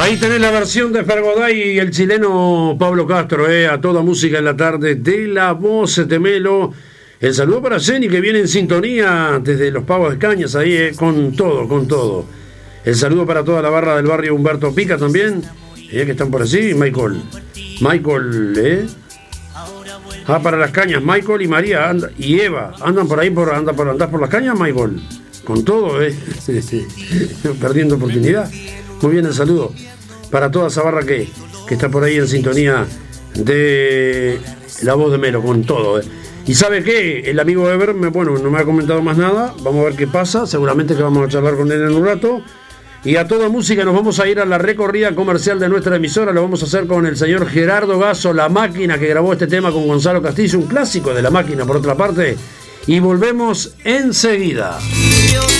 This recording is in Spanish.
Ahí tenés la versión de Fergoday y el chileno Pablo Castro, a toda música en la tarde de La Voz de Melo. El saludo para Jenny, que viene en sintonía desde los Pavos de Cañas, ahí, con todo, con todo. El saludo para toda la barra del barrio Humberto Pica también, que están por allí. Michael, para las Cañas, Michael y María y Eva, andan por ahí, andás por las Cañas, Michael, con todo, perdiendo oportunidad. Muy bien, el saludo para toda esa barra que está por ahí en sintonía de La Voz de Melo, con todo. Y ¿sabe qué? El amigo Ever, no me ha comentado más nada. Vamos a ver qué pasa. Seguramente que vamos a charlar con él en un rato. Y a toda música nos vamos a ir a la recorrida comercial de nuestra emisora. Lo vamos a hacer con el señor Gerardo Gasso, La Máquina, que grabó este tema con Gonzalo Castillo, un clásico de La Máquina, por otra parte. Y volvemos enseguida.